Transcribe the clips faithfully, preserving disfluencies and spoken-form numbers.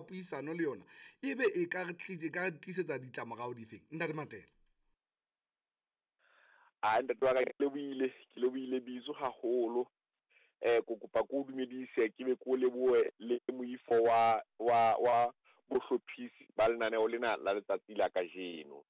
puisano le yona ebe e ka re tlise ka tlisetsa ditlamorao di feng nna re Matela a ntate wa ka ke lebile ke lebile biso haholo eh go kopa go dumedise ke be go leboe le moifo wa wa wa bohlophisi ba lenaneo lena la letsatsi la ka jeno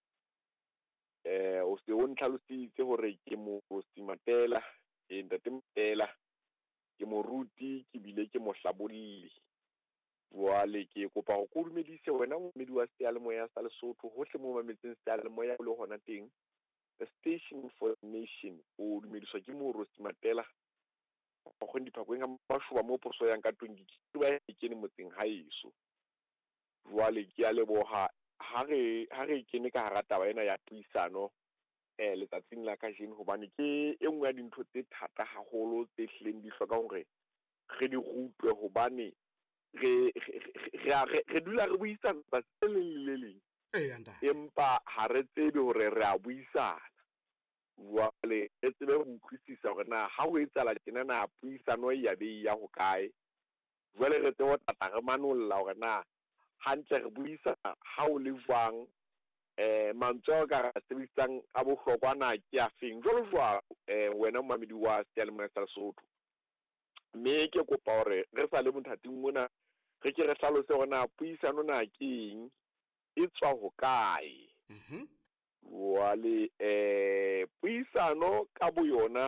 eh o se o ntlhalositse hore ke mo Matela e ntate Matela ke mo ruti ke bile ke mo hlabolli wale ke kopa go go dumedise wena mmedi wa Seyalemoya sa Lesotho hohle mo mametseng Seyalemoya le hona teng the station for the nation o dumediswa ke mo Matela go ndi phakwe nga mashuba mo poso yang ka twenty ba ke ne motseng haeso wale ke a leboha ha re ha re kene ka rata ba ena ya puisano eh letsatsing la ka jeno hobane ke engwe ya dintho tse thata haholo tse hleng di hloka hore re di rutwe hobane re re re dula re buisana ba tseleng le leng eh anda empa ha re tsebe hore re a buisana wale re tsebe go utlwisisa hore na ha o etsala tjena na puisano ya be ya ho kae jwale re tsewa tata re manolla hore na hantle re buisana ha o le jwang eh mantso ka ra sebetsang a bohlokwa na ke a feng jwalo jwalo eh wena mmamedi wa Seyalemoya sa Lesotho mme ke kopa hore re sa le mothating mona re ke re hlalose hore na puisano na ke eng e tswa ho kae mhm wale eh puisano ka boyona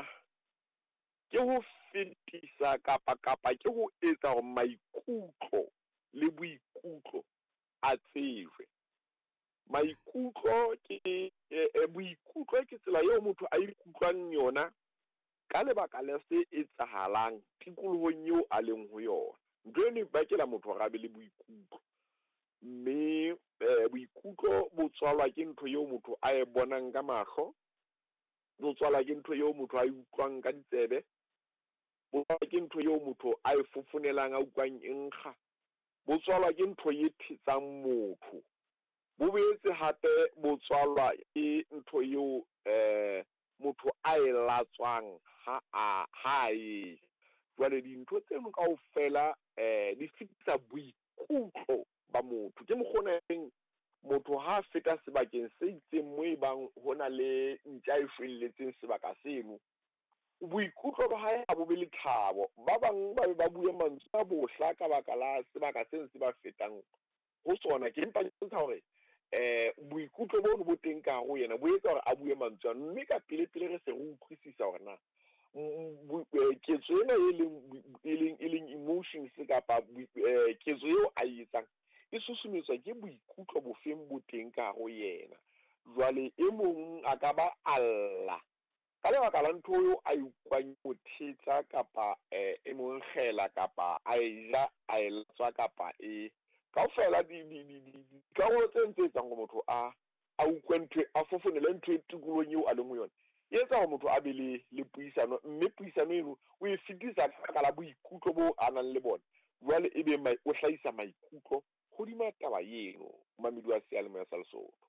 ke ho fetisa kapa kapa ke ho etsa hore maikutlo le boikutlo a tsejwe maikutlo ke e boikutlo ke tsela eo motho a ikutlwang yona ka lebaka le se etsahalang tikolohong eo a leng ho yona ntwene ba ke la motho ga be le boikutlo mme boikutlo bo tswalwa ke ntho eo motho a e bonang ka mahlo bo tswalwa ke ntho eo motho a utlwang ka ditsebe bo tswalwa ke ntho eo motho a e fofonelang a utlwang enkga bo tswalwa ke ntho e thetsang motho bo boetse hape bo tswalwa ke ntho eo eh motho a e latswang ha a ha e jwale dintho tseno kaofela eh di fitisa boikutlo ba motho ke mokgoneng motho ha feta sebakeng se itseng mo e bang hona le ntja e felletseng sebaka seno boikutlo ba hae a bo be le thabo ba bang ba ba bue mantswe a bohla ka baka la sebaka se se ba fetang ho sona ke empa ke tsa hore eh boikutlo bo bo teng ka ho yena bo etsa hore a bue mantswe mme ka pele pele re se re utlwisisa hore na ke tsena e leng e leng emotions kapa ke tseo a etsang e susumetswa ke boikutlo bo feng bo teng ka ho yena jwale e mong a ka ba alla ka lebaka la ntho yo a ikwang ho thetsa kapa e mong khela kapa a ila a elatswa kapa e kaofela di di di ka ho tsentse tsang go motho a a ukwentwe a fofonela ntho e tikolong eo a leng ho yona etsa go motho a be le le puisano mme puisano eno o e fitisa ka la boikutlo bo anang le bona jwale e be mai o hlaisa maikutlo hodima taba eno mamedi wa Seyalemoya sa Lesotho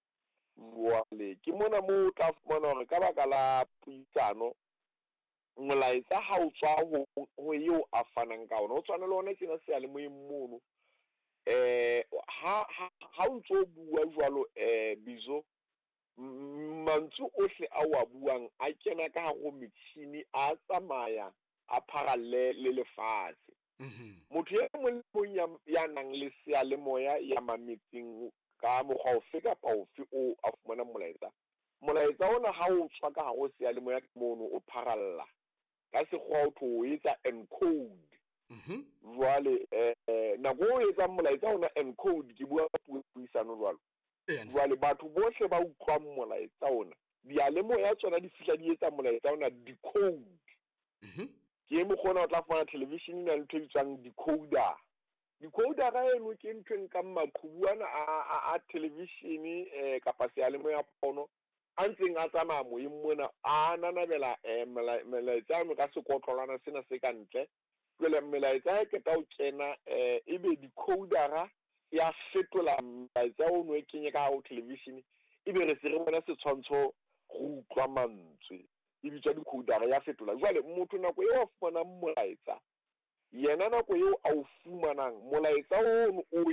wale ke mona mo tla fumana hore ka baka la puisano molaetsa ha o tswa ho eo a fanang ka ona o tswana le ona ke na Seyalemoya mono eh ha ha o ntso bua jwalo eh bizo mantsu ohle a wa buang a kena ka go metšhini a tsamaya a pharalle le lefatshe motho ya mong ya nang le Seyalemoya ya mametseng ka mokgwa ofe kapa ofe o a fumana molaetsa molaetsa ona ha o tswa ka go Seyalemoya mono o pharalla ka sekgwa o tho etsa encode jwale eh na go etsa molaetsa ona encode ke bua puisano jwalo jwale batho bohle ba utlwa molaetsa ona Seyalemoya tsona di fihla di etsa molaetsa ona decode ke mo khona o tla fana television na ntho e tsang decoder decoder ga eno ke ntho nka maqhubuana a a television eh kapa Seyalemoya pono a ntseng a tsamaya moyeng mona a nanabela eh melaetsa mo ka sekotlolwana sena se ka ntle jwale melaetsa e ke ta o kena eh ebe decoder ya fetola melaetsa o no e kenye ka ho television ebe re se re bona setshwantsho go utlwa mantswe e bitsa decoder ya fetola jwale motho nako e wa fumana molaetsa yena nako eo a o fumanang molaetsa o o